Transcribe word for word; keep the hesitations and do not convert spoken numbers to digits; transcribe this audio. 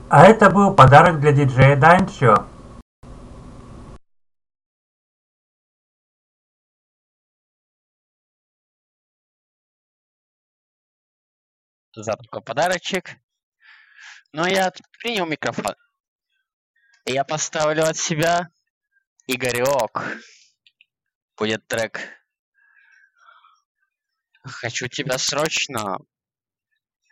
А это был подарок для диджея Данчо. За такой подарочек. Но я принял микрофон. Я поставлю от себя Игорек. Будет трек. Хочу тебя срочно